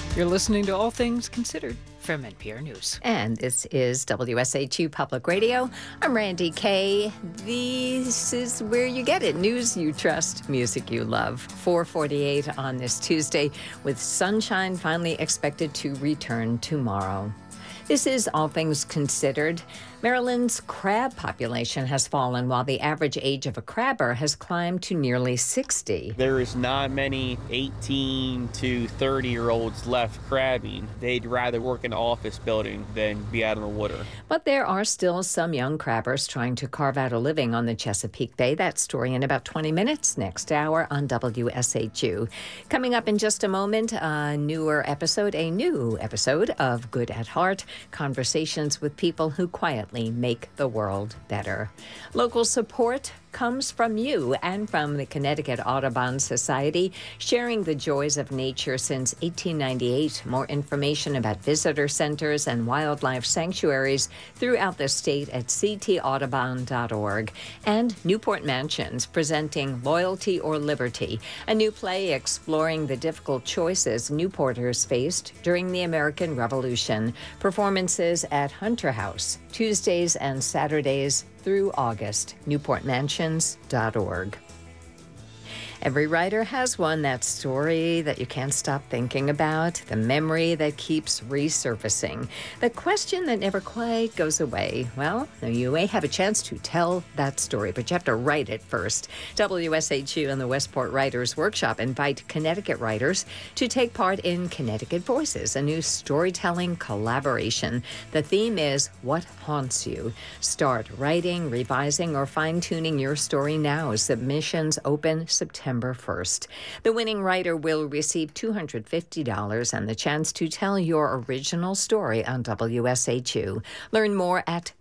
You're listening to All Things Considered from NPR News. And this is WSHU Public Radio. I'm Randy Kay. This is where you get it. News you trust, music you love. 4:48 on this Tuesday, with sunshine finally expected to return tomorrow. This is All Things Considered. Maryland's crab population has fallen while the average age of a crabber has climbed to nearly 60. There is not many 18 to 30-year-olds left crabbing. They'd rather work in an office building than be out in the water. But there are still some young crabbers trying to carve out a living on the Chesapeake Bay. That story in about 20 minutes next hour on WSHU. Coming up in just a moment, a new episode of Good at Heart, conversations with people who quietly make the world better. Local support comes from you and from the Connecticut Audubon Society, sharing the joys of nature since 1898. More information about visitor centers and wildlife sanctuaries throughout the state at ctaudubon.org. And Newport Mansions presenting Loyalty or Liberty, a new play exploring the difficult choices Newporters faced during the American Revolution. Performances at Hunter House, Tuesdays and Saturdays through August, newportmansions.org. Every writer has one, that story that you can't stop thinking about, the memory that keeps resurfacing, the question that never quite goes away. Well, you may have a chance to tell that story, but you have to write it first. WSHU and the Westport Writers Workshop invite Connecticut writers to take part in Connecticut Voices, a new storytelling collaboration. The theme is What Haunts You? Start writing, revising, or fine-tuning your story now. Submissions open September 1st. The winning writer will receive $250 and the chance to tell your original story on WSHU. Learn more at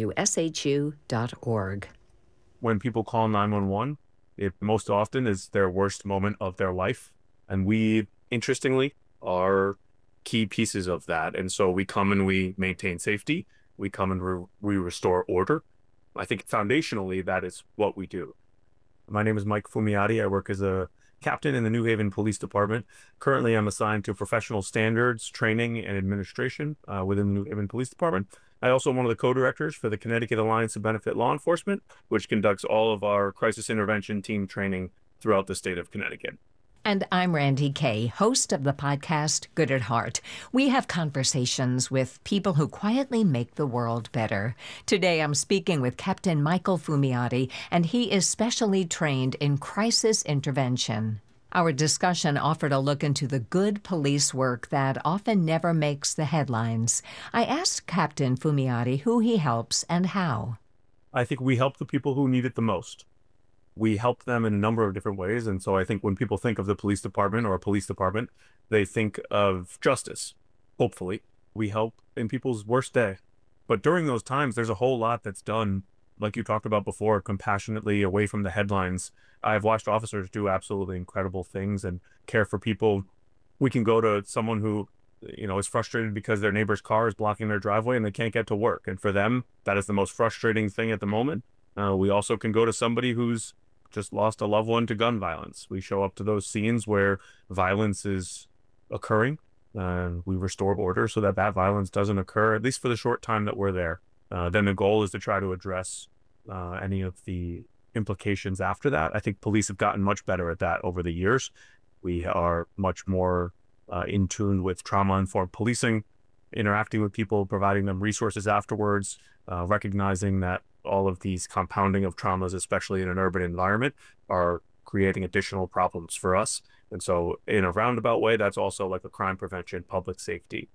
WSHU.org. When people call 911, it most often is their worst moment of their life. And we, interestingly, are key pieces of that. And so we come and we maintain safety. We come and we restore order. I think foundationally, that is what we do. My name is Mike Fumiati. I work as a captain in the New Haven Police Department. Currently, I'm assigned to professional standards, training, and administration within the New Haven Police Department. I also am one of the co-directors for the Connecticut Alliance to Benefit Law Enforcement, which conducts all of our crisis intervention team training throughout the state of Connecticut. And I'm Randy Kay, host of the podcast Good at Heart. We have conversations with people who quietly make the world better. Today I'm speaking with Captain Michael Fumiati, and he is specially trained in crisis intervention. Our discussion offered a look into the good police work that often never makes the headlines. I asked Captain Fumiati who he helps and how. I think we help the people who need it the most. We help them in a number of different ways. And so I think when people think of the police department or a police department, they think of justice. Hopefully, we help in people's worst day. But during those times, there's a whole lot that's done, like you talked about before, compassionately away from the headlines. I've watched officers do absolutely incredible things and care for people. We can go to someone who, is frustrated because their neighbor's car is blocking their driveway and they can't get to work. And for them, that is the most frustrating thing at the moment. We also can go to somebody who's just lost a loved one to gun violence. We show up to those scenes where violence is occurring, and we restore order so that violence doesn't occur, at least for the short time that we're there. Then the goal is to try to address any of the implications after that. I think police have gotten much better at that over the years. We are much more in tune with trauma-informed policing, interacting with people, providing them resources afterwards, recognizing that all of these compounding of traumas, especially in an urban environment, are creating additional problems for us. And so in a roundabout way, that's also like a crime prevention, public safety.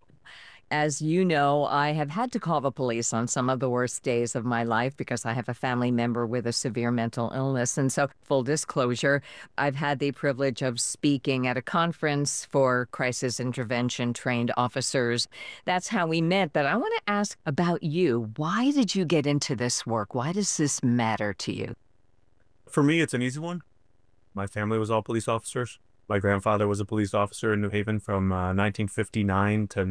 As you know, I have had to call the police on some of the worst days of my life because I have a family member with a severe mental illness. And so, full disclosure, I've had the privilege of speaking at a conference for crisis intervention trained officers. That's how we met. But I want to ask about you. Why did you get into this work? Why does this matter to you? For me, it's an easy one. My family was all police officers. My grandfather was a police officer in New Haven from 1959 to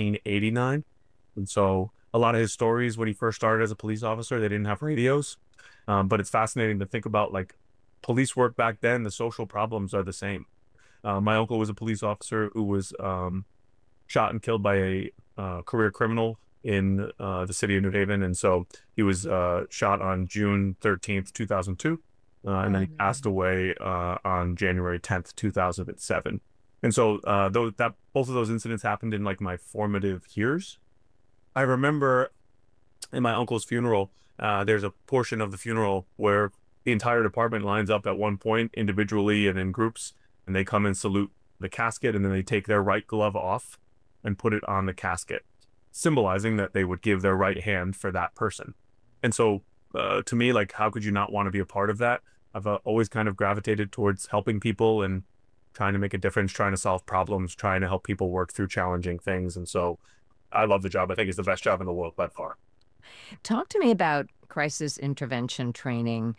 1989. And so a lot of his stories when he first started as a police officer, they didn't have radios. But it's fascinating to think about, like, police work back then, the social problems are the same. My uncle was a police officer who was shot and killed by a career criminal in the city of New Haven. And so he was shot on June 13th, 2002. And then he passed away on January 10th, 2007. And so both of those incidents happened in like my formative years. I remember in my uncle's funeral, there's a portion of the funeral where the entire department lines up at one point individually and in groups, and they come and salute the casket, and then they take their right glove off and put it on the casket, symbolizing that they would give their right hand for that person. And so to me, like, how could you not want to be a part of that? I've always kind of gravitated towards helping people and trying to make a difference, trying to solve problems, trying to help people work through challenging things. And so I love the job. I think it's the best job in the world by far. Talk to me about crisis intervention training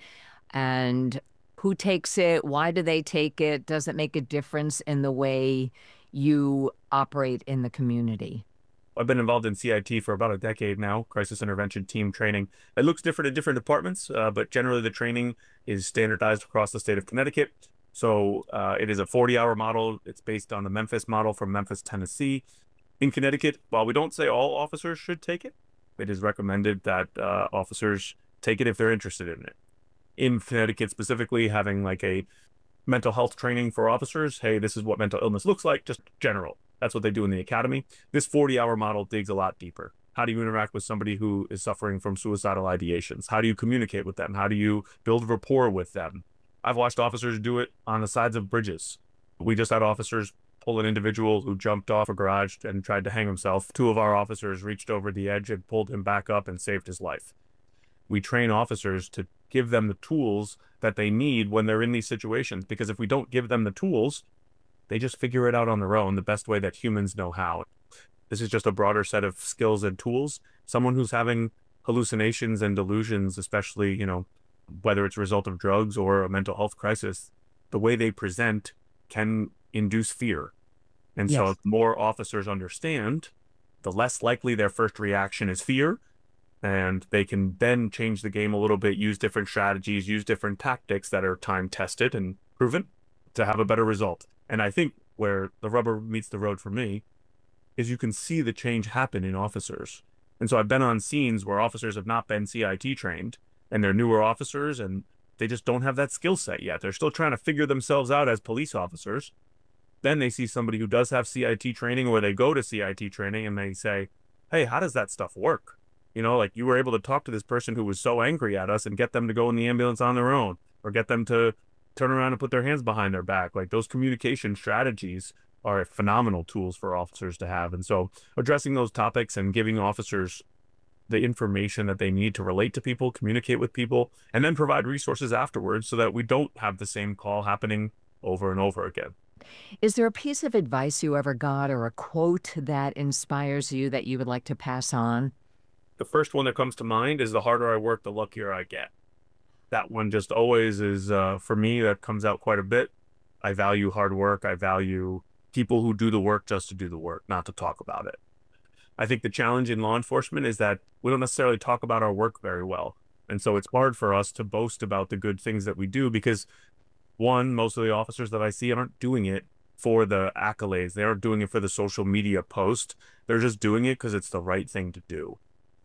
and who takes it, why do they take it? Does it make a difference in the way you operate in the community? I've been involved in CIT for about a decade now, crisis intervention team training. It looks different in different departments, but generally the training is standardized across the state of Connecticut. So it is a 40-hour model. It's based on the Memphis model from Memphis, Tennessee. In Connecticut, while we don't say all officers should take it, it is recommended that officers take it if they're interested in it. In Connecticut specifically, having like a mental health training for officers. Hey, this is what mental illness looks like, just general. That's what they do in the academy. This 40-hour model digs a lot deeper. How do you interact with somebody who is suffering from suicidal ideations? How do you communicate with them? How do you build rapport with them? I've watched officers do it on the sides of bridges. We just had officers pull an individual who jumped off a garage and tried to hang himself. Two of our officers reached over the edge and pulled him back up and saved his life. We train officers to give them the tools that they need when they're in these situations, because if we don't give them the tools, they just figure it out on their own the best way that humans know how. This is just a broader set of skills and tools. Someone who's having hallucinations and delusions, especially, whether it's a result of drugs or a mental health crisis, the way they present can induce fear. And so if more officers understand, the less likely their first reaction is fear, and they can then change the game a little bit, use different strategies, use different tactics that are time tested and proven to have a better result. And I think where the rubber meets the road for me is you can see the change happen in officers. And so I've been on scenes where officers have not been CIT trained, and they're newer officers, and they just don't have that skill set yet. They're still trying to figure themselves out as police officers. Then they see somebody who does have CIT training, or they go to CIT training and they say, hey, how does that stuff work? Like you were able to talk to this person who was so angry at us and get them to go in the ambulance on their own, or get them to turn around and put their hands behind their back. Like those communication strategies are phenomenal tools for officers to have. And so addressing those topics and giving officers the information that they need to relate to people, communicate with people, and then provide resources afterwards so that we don't have the same call happening over and over again. Is there a piece of advice you ever got or a quote that inspires you that you would like to pass on? The first one that comes to mind is the harder I work, the luckier I get. That one just always is, for me, that comes out quite a bit. I value hard work. I value people who do the work just to do the work, not to talk about it. I think the challenge in law enforcement is that we don't necessarily talk about our work very well. And so it's hard for us to boast about the good things that we do because, one, most of the officers that I see aren't doing it for the accolades. They aren't doing it for the social media post. They're just doing it because it's the right thing to do.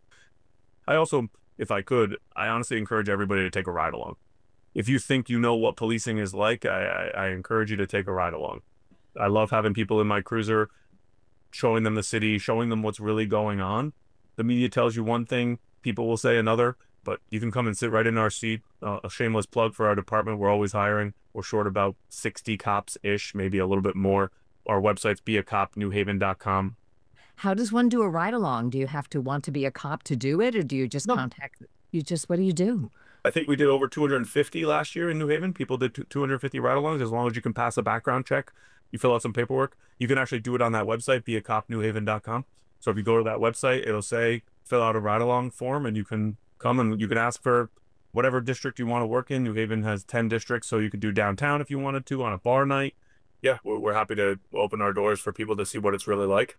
I also, if I could, I honestly encourage everybody to take a ride along. If you think you know what policing is like, I encourage you to take a ride along. I love having people in my cruiser, showing them the city, showing them what's really going on. The media tells you one thing, people will say another, but you can come and sit right in our seat. A shameless plug for our department. We're always hiring. We're short about 60 cops-ish, maybe a little bit more. Our website's beacopnewhaven.com. How does one do a ride-along? Do you have to want to be a cop to do it, or do you just what do you do? I think we did over 250 last year in New Haven. People did 250 ride-alongs. As long as you can pass a background check, you fill out some paperwork. You can actually do it on that website, beacopnewhaven.com. So if you go to that website, it'll say, fill out a ride-along form, and you can come and you can ask for whatever district you want to work in. New Haven has 10 districts, so you could do downtown if you wanted to on a bar night. Yeah, we're happy to open our doors for people to see what it's really like.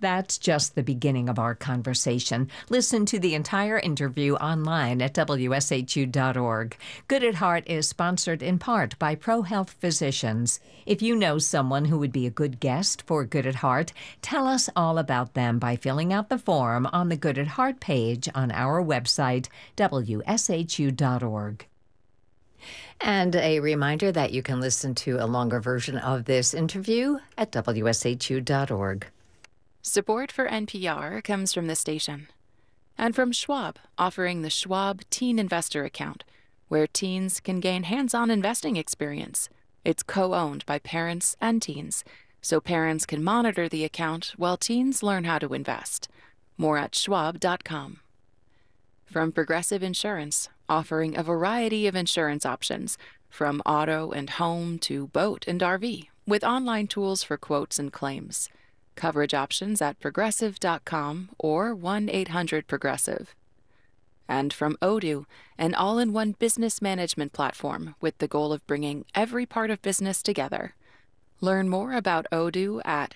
That's just the beginning of our conversation. Listen to the entire interview online at WSHU.org. Good at Heart is sponsored in part by ProHealth Physicians. If you know someone who would be a good guest for Good at Heart, tell us all about them by filling out the form on the Good at Heart page on our website, WSHU.org. And a reminder that you can listen to a longer version of this interview at WSHU.org. Support for NPR comes from the station and from Schwab, offering the Schwab Teen Investor Account, where teens can gain hands-on investing experience. It's co-owned by parents and teens, so parents can monitor the account while teens learn how to invest. More at schwab.com. From Progressive Insurance, offering a variety of insurance options, from auto and home to boat and RV, with online tools for quotes and claims. Coverage options at progressive.com or 1-800-PROGRESSIVE. And from Odoo, an all-in-one business management platform with the goal of bringing every part of business together. Learn more about Odoo at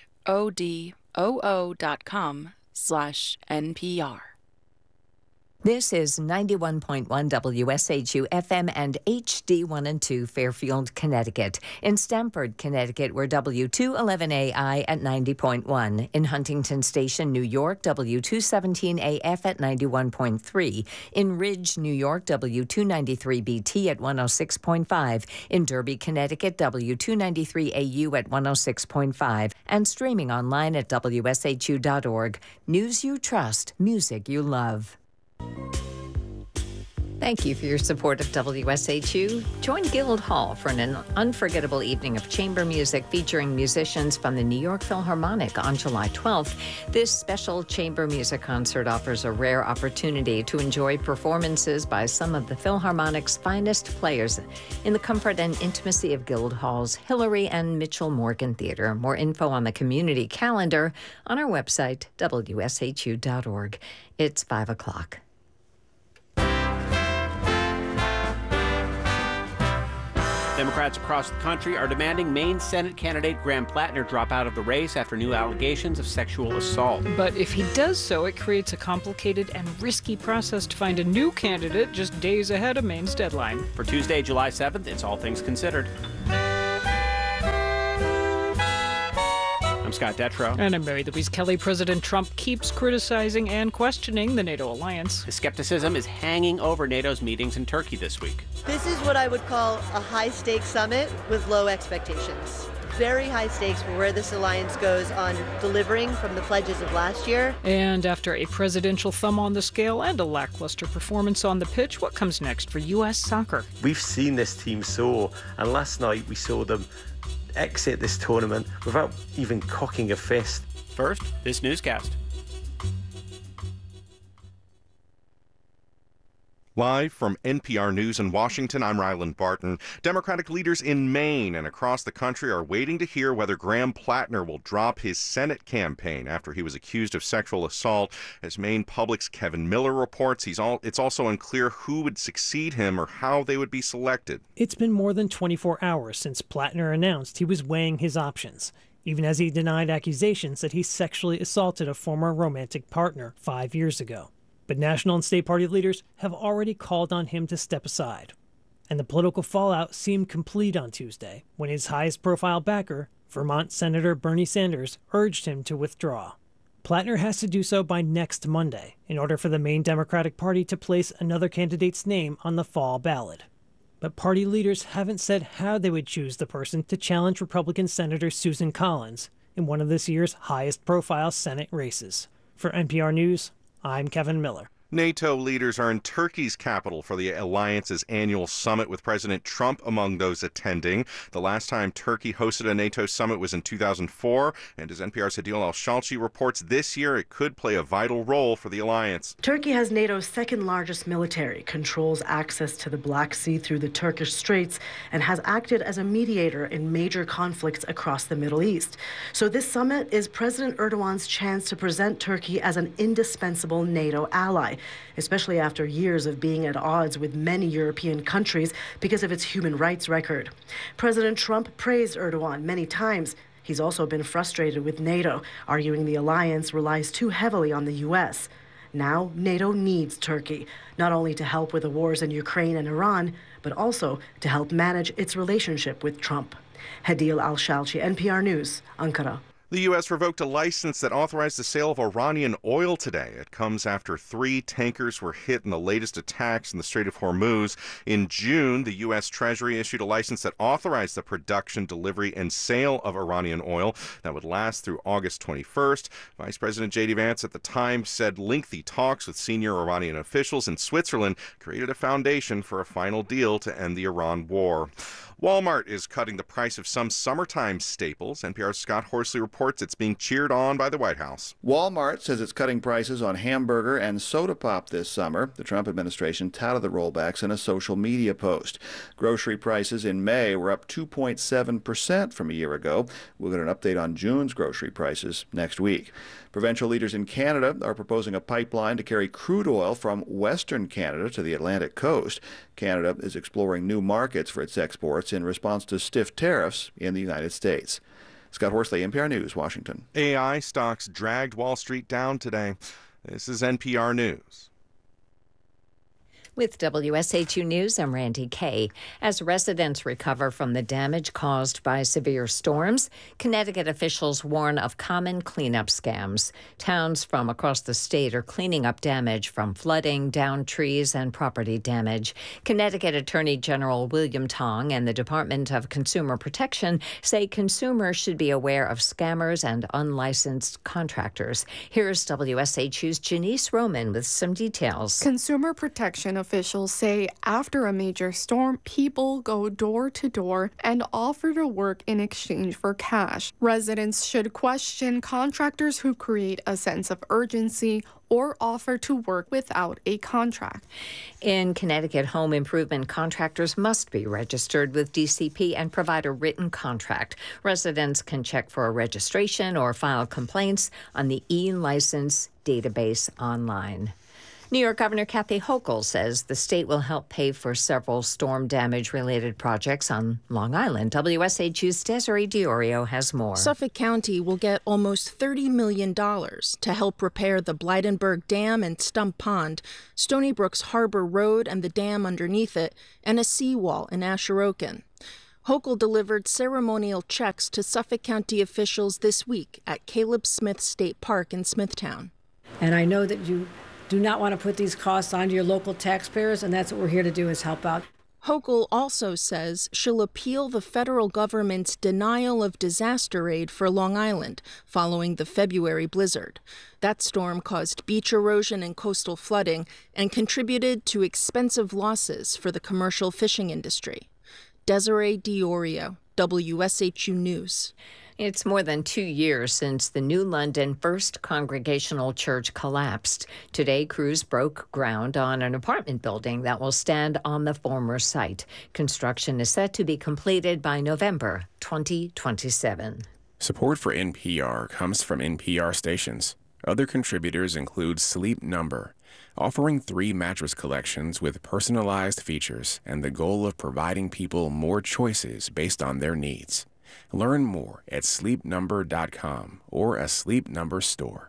odoo.com/NPR. This is 91.1 WSHU FM and HD1 and 2 Fairfield, Connecticut. In Stamford, Connecticut, we're W211AI at 90.1. In Huntington Station, New York, W217AF at 91.3. In Ridge, New York, W293BT at 106.5. In Derby, Connecticut, W293AU at 106.5. And streaming online at WSHU.org. News you trust, music you love. Thank you for your support of WSHU. Join Guildhall for an unforgettable evening of chamber music featuring musicians from the New York Philharmonic on July 12th. This special chamber music concert offers a rare opportunity to enjoy performances by some of the Philharmonic's finest players in the comfort and intimacy of Guildhall's Hillary and Mitchell Morgan Theater. More info on the community calendar on our website, WSHU.org. It's 5 o'clock. Democrats across the country are demanding Maine Senate candidate Graham Plattner drop out of the race after new allegations of sexual assault. But if he does so, it creates a complicated and risky process to find a new candidate just days ahead of Maine's deadline. For Tuesday, July 7th, it's All Things Considered. I'm Scott Detrow. And I'm Mary Louise Kelly. President Trump keeps criticizing and questioning the NATO alliance. The skepticism is hanging over NATO's meetings in Turkey this week. This is what I would call a high-stakes summit with low expectations. Very high stakes for where this alliance goes on delivering from the pledges of last year. And after a presidential thumb on the scale and a lackluster performance on the pitch, what comes next for U.S. soccer? We've seen this team soar, and last night we saw them exit this tournament without even cocking a fist. First, this newscast. Live from NPR News in Washington, I'm Ryland Barton. Democratic leaders in Maine and across the country are waiting to hear whether Graham Plattner will drop his Senate campaign after he was accused of sexual assault. As Maine Public's Kevin Miller reports, it's also unclear who would succeed him or how they would be selected. It's been more than 24 hours since Plattner announced he was weighing his options, even as he denied accusations that he sexually assaulted a former romantic partner 5 years ago. But national and state party leaders have already called on him to step aside. And the political fallout seemed complete on Tuesday when his highest profile backer, Vermont Senator Bernie Sanders, urged him to withdraw. Plattner has to do so by next Monday in order for the Maine Democratic Party to place another candidate's name on the fall ballot. But party leaders haven't said how they would choose the person to challenge Republican Senator Susan Collins in one of this year's highest profile Senate races. For NPR News, I'm Kevin Miller. NATO leaders are in Turkey's capital for the alliance's annual summit, with President Trump among those attending. The last time Turkey hosted a NATO summit was in 2004, and as NPR's Hadil Al-Shalchi reports, this year it could play a vital role for the alliance. Turkey has NATO's second largest military, controls access to the Black Sea through the Turkish Straits, and has acted as a mediator in major conflicts across the Middle East. So this summit is President Erdogan's chance to present Turkey as an indispensable NATO ally, especially after years of being at odds with many European countries because of its human rights record. President Trump praised Erdogan many times. He's also been frustrated with NATO, arguing the alliance relies too heavily on the U.S. Now, NATO needs Turkey, not only to help with the wars in Ukraine and Iran, but also to help manage its relationship with Trump. Hadil Al-Shalchi, NPR News, Ankara. The U.S. revoked a license that authorized the sale of Iranian oil today. It comes after 3 tankers were hit in the latest attacks in the Strait of Hormuz. In June, the U.S. Treasury issued a license that authorized the production, delivery, and sale of Iranian oil that would last through August 21st. Vice President J.D. Vance at the time said lengthy talks with senior Iranian officials in Switzerland created a foundation for a final deal to end the Iran war. Walmart is cutting the price of some summertime staples. NPR's Scott Horsley reports it's being cheered on by the White House. Walmart says it's cutting prices on hamburger and soda pop this summer. The Trump administration touted the rollbacks in a social media post. Grocery prices in May were up 2.7% from a year ago. We'll get an update on June's grocery prices next week. Provincial leaders in Canada are proposing a pipeline to carry crude oil from Western Canada to the Atlantic coast. Canada is exploring new markets for its exports in response to stiff tariffs in the United States. Scott Horsley, NPR News, Washington. AI stocks dragged Wall Street down today. This is NPR News. With WSHU News, I'm Randy Kay. As residents recover from the damage caused by severe storms, Connecticut officials warn of common cleanup scams. Towns from across the state are cleaning up damage from flooding, downed trees, and property damage. Connecticut Attorney General William Tong and the Department of Consumer Protection say consumers should be aware of scammers and unlicensed contractors. Here's WSHU's Janice Roman with some details. Consumer Protection officials say after a major storm, people go door to door and offer to work in exchange for cash. Residents should question contractors who create a sense of urgency or offer to work without a contract. In Connecticut, home improvement contractors must be registered with DCP and provide a written contract. Residents can check for a registration or file complaints on the e-license database online. New York Governor Kathy Hochul says the state will help pay for several storm damage-related projects on Long Island. WSHU's Desiree Diorio has more. Suffolk County will get almost $30 million to help repair the Blydenburg Dam and Stump Pond, Stony Brook's Harbor Road and the dam underneath it, and a seawall in Asheroken. Hochul delivered ceremonial checks to Suffolk County officials this week at Caleb Smith State Park in Smithtown. And I know that you do not want to put these costs onto your local taxpayers, and that's what we're here to do, is help out. Hochul also says she'll appeal the federal government's denial of disaster aid for Long Island following the February blizzard. That storm caused beach erosion and coastal flooding and contributed to expensive losses for the commercial fishing industry. Desiree Diorio, WSHU News. It's more than 2 years since the New London First Congregational Church collapsed. Today, crews broke ground on an apartment building that will stand on the former site. Construction is set to be completed by November 2027. Support for NPR comes from NPR stations. Other contributors include Sleep Number, offering 3 mattress collections with personalized features and the goal of providing people more choices based on their needs. Learn more at sleepnumber.com or a Sleep Number store.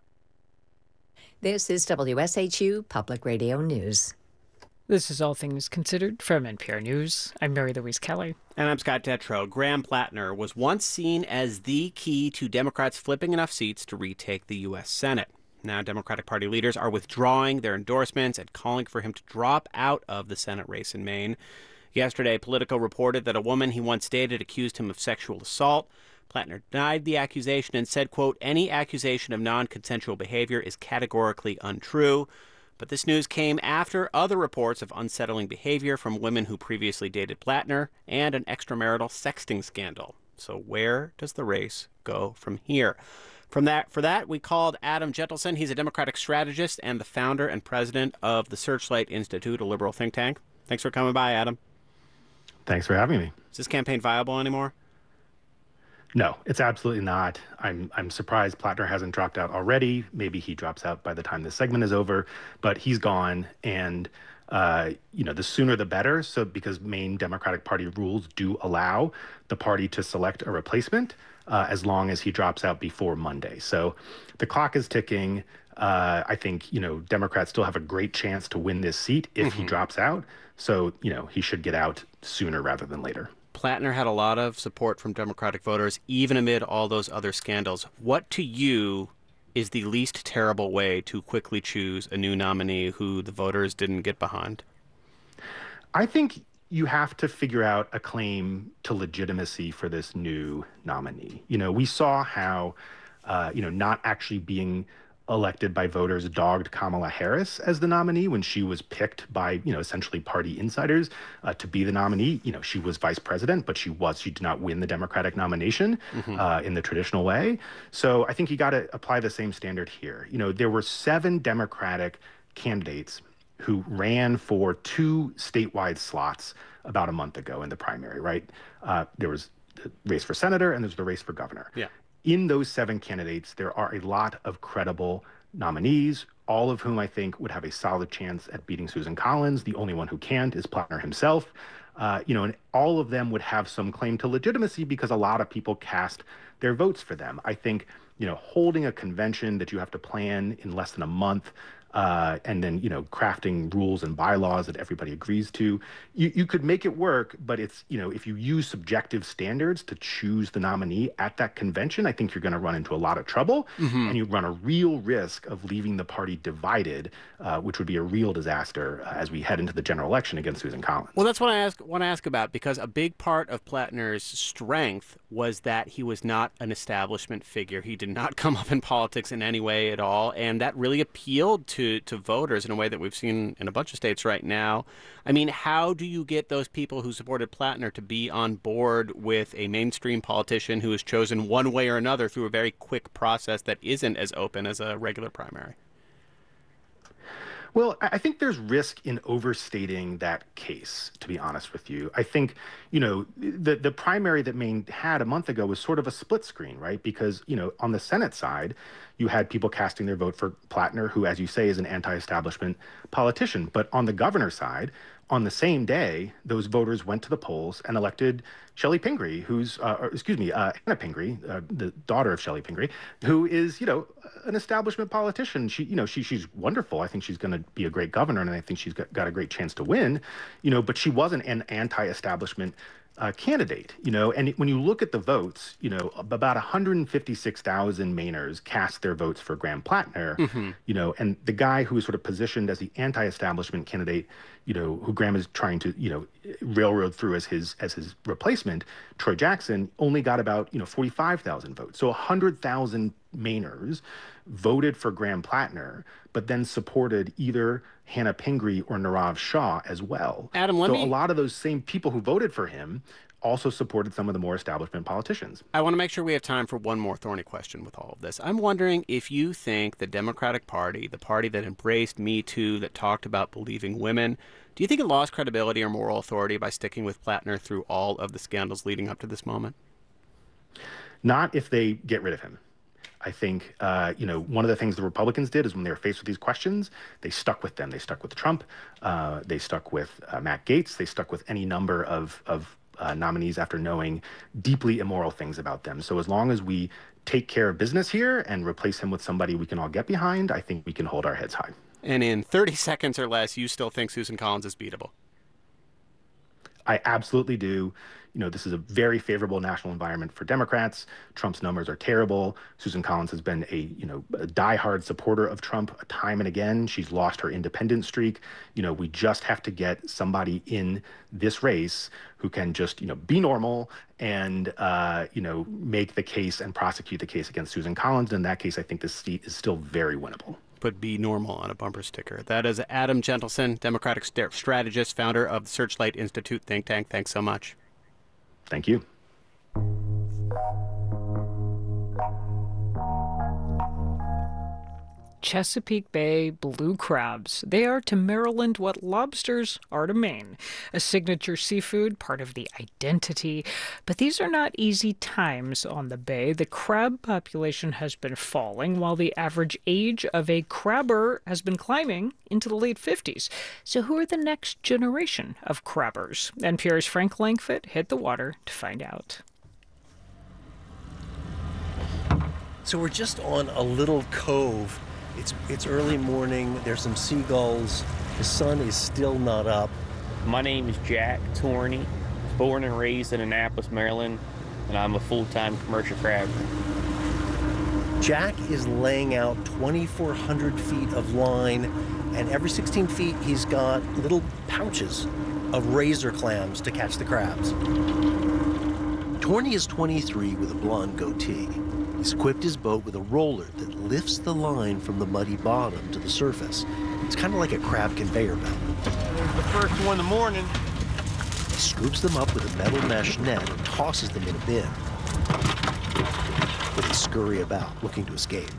This is WSHU Public Radio News. This is All Things Considered from NPR News. I'm Mary Louise Kelly. And I'm Scott Detrow. Graham Plattner was once seen as the key to Democrats flipping enough seats to retake the U.S. Senate. Now, Democratic Party leaders are withdrawing their endorsements and calling for him to drop out of the Senate race in Maine. Yesterday, Politico reported that a woman he once dated accused him of sexual assault. Plattner denied the accusation and said, quote, "Any accusation of non-consensual behavior is categorically untrue." But this news came after other reports of unsettling behavior from women who previously dated Plattner and an extramarital sexting scandal. So where does the race go from here? For that, we called Adam Gentleson. He's a Democratic strategist and the founder and president of the Searchlight Institute, a liberal think tank. Thanks for coming by, Adam. Thanks for having me. Is this campaign viable anymore? No, it's absolutely not. I'm surprised Plattner hasn't dropped out already. Maybe he drops out by the time this segment is over, but he's gone. And, the sooner the better. So because Maine Democratic Party rules do allow the party to select a replacement, as long as he drops out before Monday. So the clock is ticking. I think, Democrats still have a great chance to win this seat if he drops out. So, he should get out sooner rather than later. Plattner had a lot of support from Democratic voters, even amid all those other scandals. What to you is the least terrible way to quickly choose a new nominee who the voters didn't get behind? I think you have to figure out a claim to legitimacy for this new nominee. We saw how, not actually being elected by voters dogged Kamala Harris as the nominee when she was picked by, essentially party insiders to be the nominee. She was vice president, but she did not win the Democratic nomination in the traditional way. So I think you got to apply the same standard here. There were 7 Democratic candidates who ran for 2 statewide slots about a month ago in the primary, right? There was the race for senator and there's the race for governor. Yeah. In those 7 candidates, there are a lot of credible nominees, all of whom I think would have a solid chance at beating Susan Collins. The only one who can't is Plattner himself. And all of them would have some claim to legitimacy because a lot of people cast their votes for them. I think, holding a convention that you have to plan in less than a month, and then, crafting rules and bylaws that everybody agrees to. You could make it work, but it's, if you use subjective standards to choose the nominee at that convention, I think you're going to run into a lot of trouble, and you run a real risk of leaving the party divided, which would be a real disaster as we head into the general election against Susan Collins. Well, that's what I want to ask about, because a big part of Plattner's strength was that he was not an establishment figure. He did not come up in politics in any way at all, and that really appealed to voters in a way that we've seen in a bunch of states right now. I mean, how do you get those people who supported Plattner to be on board with a mainstream politician who is chosen one way or another through a very quick process that isn't as open as a regular primary? Well, I think there's risk in overstating that case, to be honest with you. I think, the primary that Maine had a month ago was sort of a split screen, right? Because, on the Senate side, you had people casting their vote for Plattner, who, as you say, is an anti-establishment politician. But on the governor's side, on the same day, those voters went to the polls and elected Shelley Pingree, Hannah Pingree, the daughter of Shelley Pingree, who is, an establishment politician. She's wonderful. I think she's going to be a great governor, and I think she's got a great chance to win, but she wasn't an anti-establishment candidate, and when you look at the votes, about 156,000 Mainers cast their votes for Graham Plattner, and the guy who is sort of positioned as the anti-establishment candidate, who Graham is trying to, railroad through as his replacement, Troy Jackson, only got about, 45,000 votes. So 100,000 Mainers voted for Graham Plattner, but then supported either Hannah Pingree or Nirav Shah as well. Adam, a lot of those same people who voted for him also supported some of the more establishment politicians. I want to make sure we have time for one more thorny question with all of this. I'm wondering if you think the Democratic Party, the party that embraced Me Too, that talked about believing women, do you think it lost credibility or moral authority by sticking with Plattner through all of the scandals leading up to this moment? Not if they get rid of him. I think, one of the things the Republicans did is when they were faced with these questions, they stuck with them. They stuck with Trump. They stuck with Matt Gaetz. They stuck with any number of nominees after knowing deeply immoral things about them. So as long as we take care of business here and replace him with somebody we can all get behind, I think we can hold our heads high. And in 30 seconds or less, you still think Susan Collins is beatable? I absolutely do. This is a very favorable national environment for Democrats. Trump's numbers are terrible. Susan Collins has been a diehard supporter of Trump time and again. She's lost her independent streak. We just have to get somebody in this race who can just, be normal and, make the case and prosecute the case against Susan Collins. In that case, I think this seat is still very winnable. Put "be normal" on a bumper sticker. That is Adam Gentleson, Democratic strategist, founder of the Searchlight Institute think tank. Thanks so much. Thank you. Chesapeake Bay blue crabs. They are to Maryland what lobsters are to Maine. A signature seafood, part of the identity. But these are not easy times on the bay. The crab population has been falling, while the average age of a crabber has been climbing into the late 50s. So who are the next generation of crabbers? NPR's Frank Langfitt hit the water to find out. So we're just on a little cove. It's early morning. There's some seagulls. The sun is still not up. My name is Jack Torney, born and raised in Annapolis, Maryland, and I'm a full-time commercial crabber. Jack is laying out 2,400 feet of line, and every 16 feet he's got little pouches of razor clams to catch the crabs. Torney is 23 with a blonde goatee. He's equipped his boat with a roller that lifts the line from the muddy bottom to the surface. It's kind of like a crab conveyor belt. There's the first one in the morning. He scoops them up with a metal mesh net and tosses them in a bin. They scurry about, looking to escape.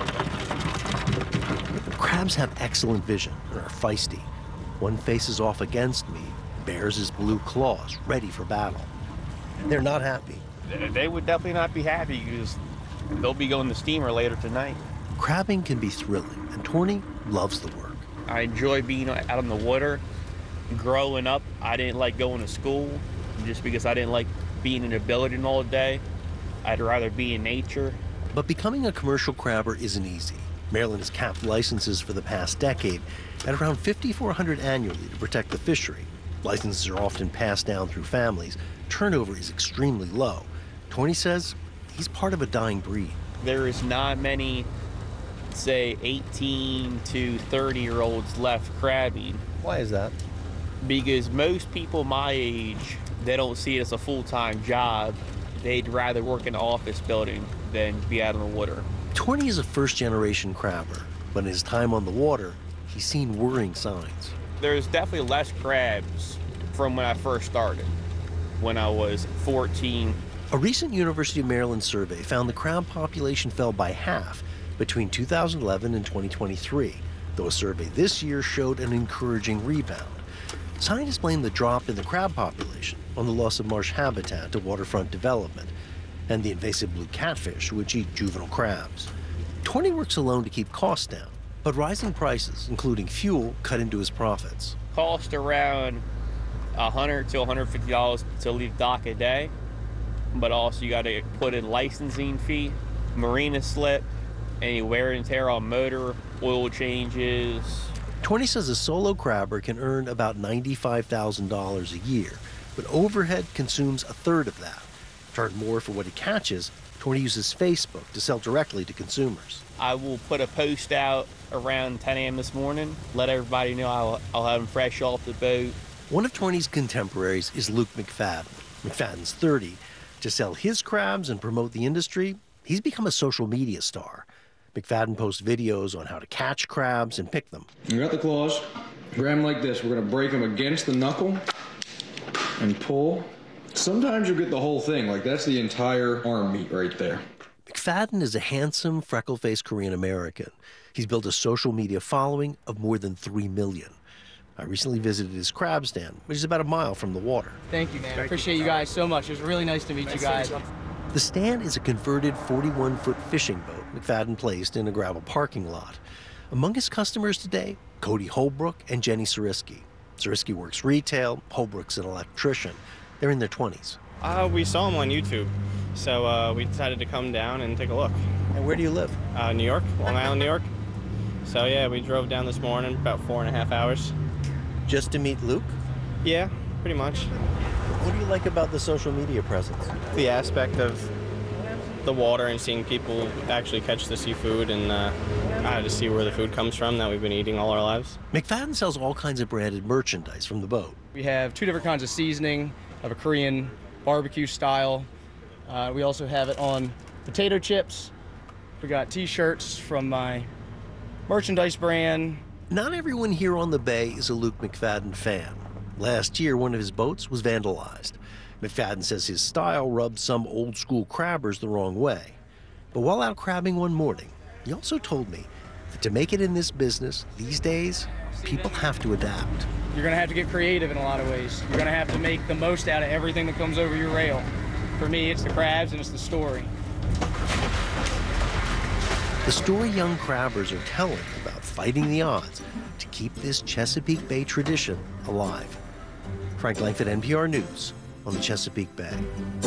Crabs have excellent vision and are feisty. One faces off against me, bares his blue claws, ready for battle. They're not happy. They would definitely not be happy because they'll be going to steamer later tonight. Crabbing can be thrilling, and Torney loves the work. I enjoy being out on the water. Growing up, I didn't like going to school just because I didn't like being in a building all day. I'd rather be in nature. But becoming a commercial crabber isn't easy. Maryland has capped licenses for the past decade at around 5,400 annually to protect the fishery. Licenses are often passed down through families. Turnover is extremely low. Torney says he's part of a dying breed. There is not many, say, 18 to 30-year-olds left crabbing. Why is that? Because most people my age, they don't see it as a full-time job. They'd rather work in an office building than be out on the water. Torney is a first-generation crabber, but in his time on the water, he's seen worrying signs. There's definitely less crabs from when I first started, when I was 14. A recent University of Maryland survey found the crab population fell by half between 2011 and 2023, though a survey this year showed an encouraging rebound. Scientists blame the drop in the crab population on the loss of marsh habitat to waterfront development and the invasive blue catfish, which eat juvenile crabs. Torney works alone to keep costs down, but rising prices, including fuel, cut into his profits. Cost around $100 to $150 to leave dock a day, but also you got to put in licensing fee, marina slip, any wear and tear on motor, oil changes. Torney says a solo crabber can earn about $95,000 a year, but overhead consumes a third of that. To earn more for what he catches, Torney uses Facebook to sell directly to consumers. I will put a post out around 10 a.m. this morning, let everybody know I'll have them fresh off the boat. One of Torney's contemporaries is Luke McFadden. McFadden's 30. To sell his crabs and promote the industry, he's become a social media star. McFadden posts videos on how to catch crabs and pick them. You got the claws. Grab them like this. We're going to break them against the knuckle and pull. Sometimes you'll get the whole thing. Like, that's the entire arm meat right there. McFadden is a handsome, freckle-faced Korean-American. He's built a social media following of more than 3 million. I recently visited his crab stand, which is about a mile from the water. Thank you, man. I appreciate you guys so much. It was really nice to meet you guys. The stand is a converted 41-foot fishing boat McFadden placed in a gravel parking lot. Among his customers today, Cody Holbrook and Jenny Sariski. Sariski works retail, Holbrook's an electrician. They're in their 20s. We saw him on YouTube, so we decided to come down and take a look. And where do you live? New York, Long Island, New York. So yeah, we drove down this morning, about 4.5 hours. Just to meet Luke? Yeah, pretty much. What do you like about the social media presence? The aspect of the water and seeing people actually catch the seafood and to see where the food comes from that we've been eating all our lives. McFadden sells all kinds of branded merchandise from the boat. We have 2 different kinds of seasoning, of a Korean barbecue style. We also have it on potato chips. We got t-shirts from my merchandise brand. Not everyone here on the bay is a Luke McFadden fan. Last year, one of his boats was vandalized. McFadden says his style rubbed some old-school crabbers the wrong way. But while out crabbing one morning, he also told me that to make it in this business these days, people have to adapt. You're going to have to get creative in a lot of ways. You're going to have to make the most out of everything that comes over your rail. For me, it's the crabs and it's the story. The story young crabbers are telling about fighting the odds to keep this Chesapeake Bay tradition alive. Frank Langford, NPR News on the Chesapeake Bay.